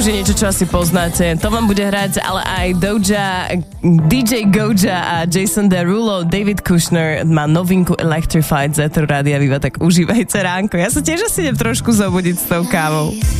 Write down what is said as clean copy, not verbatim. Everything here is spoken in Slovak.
už je niečo, čo asi poznáte. To vám bude hrať, ale aj Doja, DJ Goja a Jason Derulo. David Kushner má novinku Electrified z Etro Rádia Viva, tak užívajte ránko. Ja sa tiež asi idem trošku zobudiť s tou kávou.